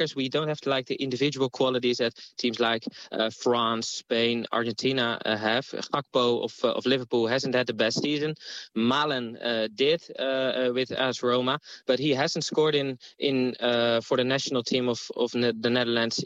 strikers. We don't have to like the individual qualities that teams like France, Spain, Argentina have. Gakpo of Liverpool hasn't had the best season. Malen did with AS Roma, but he hasn't scored in for the national team of the Netherlands